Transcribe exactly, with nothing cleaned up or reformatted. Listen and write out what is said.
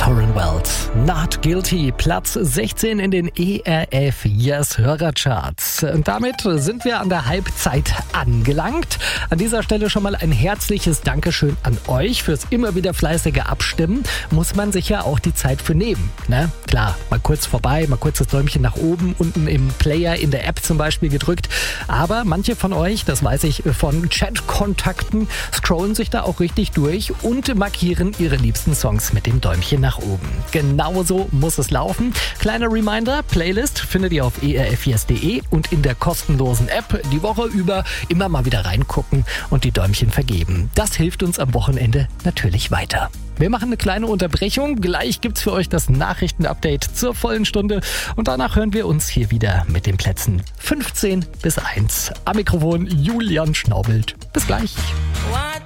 Tauren Wells, Not Guilty, Platz sechzehn in den E R F Yes Hörercharts. Und damit sind wir an der Halbzeit angelangt. An dieser Stelle schon mal ein herzliches Dankeschön an euch fürs immer wieder fleißige Abstimmen. Muss man sich ja auch die Zeit für nehmen, ne? Klar, mal kurz vorbei, mal kurz das Däumchen nach oben, unten im Player, in der App zum Beispiel gedrückt. Aber manche von euch, das weiß ich von Chat-Kontakten, scrollen sich da auch richtig durch und markieren ihre liebsten Songs mit dem Däumchen nach oben. Genauso muss es laufen. Kleiner Reminder, Playlist findet ihr auf e r f yes punkt de und in der kostenlosen App die Woche über immer mal wieder reingucken und die Däumchen vergeben. Das hilft uns am Wochenende natürlich weiter. Wir machen eine kleine Unterbrechung. Gleich gibt's für euch das Nachrichtenupdate zur vollen Stunde. Und danach hören wir uns hier wieder mit den Plätzen fünfzehn bis eins. Am Mikrofon Julian Schnaubelt. Bis gleich.